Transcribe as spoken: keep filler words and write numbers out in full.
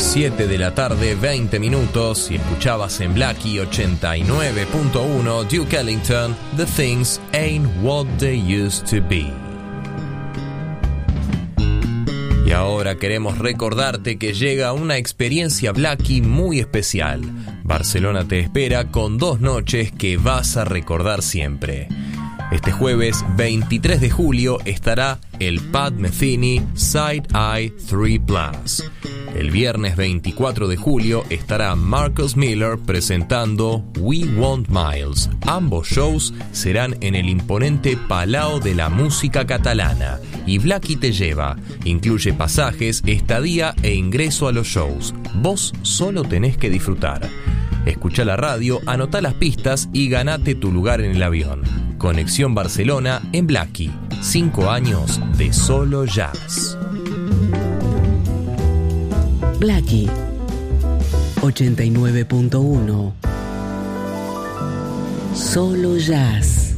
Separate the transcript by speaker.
Speaker 1: siete de la tarde, veinte minutos, y escuchabas en Blackie ochenta y nueve punto uno Duke Ellington, The Things Ain't What They Used to Be. Y ahora queremos recordarte que llega una experiencia Blackie muy especial. Barcelona te espera con dos noches que vas a recordar siempre. Este jueves veintitrés de julio estará el Pat Metheny Side Eye tres plus. El viernes veinticuatro de julio estará Marcus Miller presentando We Want Miles. Ambos shows serán en el imponente Palau de la Música Catalana. Y Blackie te lleva. Incluye pasajes, estadía e ingreso a los shows. Vos solo tenés que disfrutar. Escucha la radio, anotá las pistas y ganate tu lugar en el avión. Conexión Barcelona en Blackie. Cinco años de solo jazz.
Speaker 2: Blackie ochenta y nueve punto uno. Solo jazz.